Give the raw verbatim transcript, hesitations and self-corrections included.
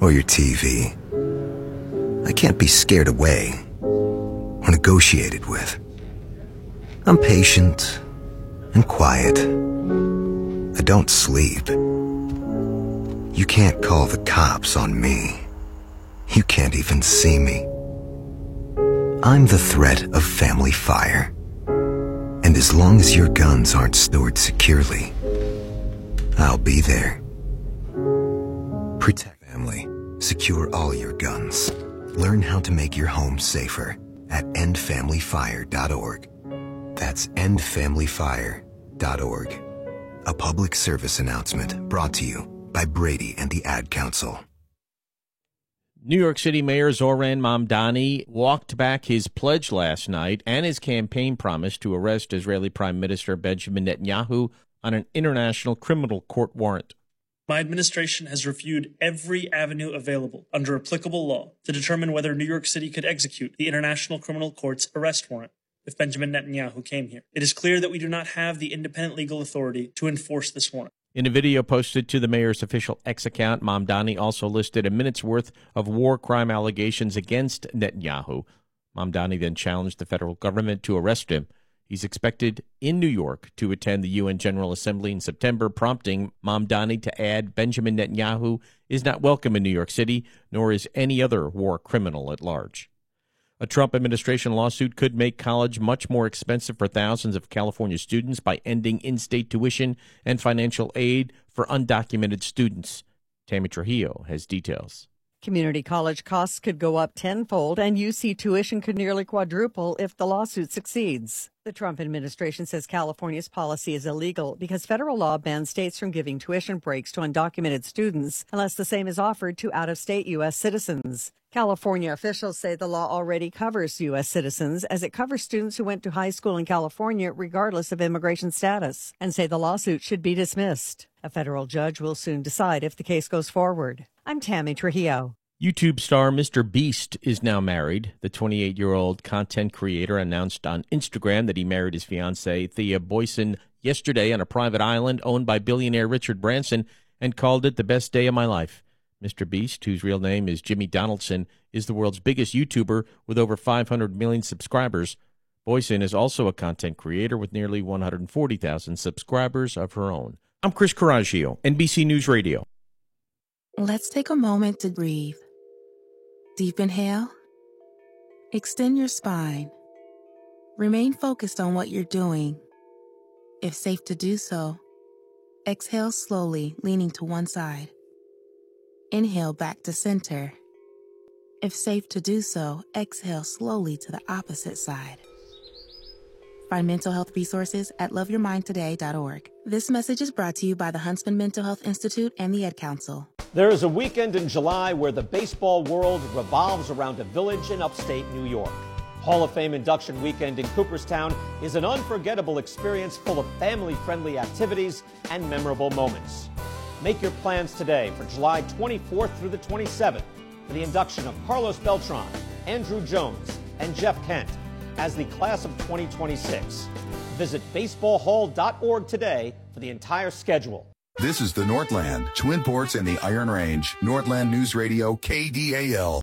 or your T V. I can't be scared away or negotiated with. I'm patient and quiet. I don't sleep. You can't call the cops on me. You can't even see me. I'm the threat of family fire. And as long as your guns aren't stored securely, I'll be there. Protect family. Secure all your guns. Learn how to make your home safer at end family fire dot org. That's end family fire dot org. A public service announcement brought to you by Brady and the Ad Council. New York City Mayor Zoran Mamdani walked back his pledge last night and his campaign promise to arrest Israeli Prime Minister Benjamin Netanyahu on an international criminal court warrant. My administration has reviewed every avenue available under applicable law to determine whether New York City could execute the International Criminal Court's arrest warrant if Benjamin Netanyahu came here. It is clear that we do not have the independent legal authority to enforce this warrant. In a video posted to the mayor's official X account, Mamdani also listed a minute's worth of war crime allegations against Netanyahu. Mamdani then challenged the federal government to arrest him. He's expected in New York to attend the U N General Assembly in September, prompting Mamdani to add Benjamin Netanyahu is not welcome in New York City, nor is any other war criminal at large. A Trump administration lawsuit could make college much more expensive for thousands of California students by ending in-state tuition and financial aid for undocumented students. Tammy Trujillo has details. Community college costs could go up tenfold, and U C tuition could nearly quadruple if the lawsuit succeeds. The Trump administration says California's policy is illegal because federal law bans states from giving tuition breaks to undocumented students unless the same is offered to out-of-state U S citizens. California officials say the law already covers U S citizens, as it covers students who went to high school in California regardless of immigration status, and say the lawsuit should be dismissed. A federal judge will soon decide if the case goes forward. I'm Tammy Trujillo. YouTube star Mister Beast is now married. The twenty-eight-year-old content creator announced on Instagram that he married his fiancée, Thea Boyson, yesterday on a private island owned by billionaire Richard Branson, and called it the best day of my life. Mister Beast, whose real name is Jimmy Donaldson, is the world's biggest YouTuber with over five hundred million subscribers. Boyson is also a content creator with nearly one hundred forty thousand subscribers of her own. I'm Chris Coraggio, N B C News Radio. Let's take a moment to breathe. Deep inhale. Extend your spine. Remain focused on what you're doing. If safe to do so, exhale slowly, leaning to one side. Inhale back to center. If safe to do so, exhale slowly to the opposite side. Find mental health resources at love your mind today dot org. This message is brought to you by the Huntsman Mental Health Institute and the Ad Council. There is a weekend in July where the baseball world revolves around a village in upstate New York. Hall of Fame induction weekend in Cooperstown is an unforgettable experience full of family-friendly activities and memorable moments. Make your plans today for July twenty-fourth through the twenty-seventh for the induction of Carlos Beltran, Andrew Jones, and Jeff Kent as the class of twenty twenty-six. Visit baseball hall dot org today for the entire schedule. This is the Northland, Twin Ports, and the Iron Range. Northland News Radio, K D A L.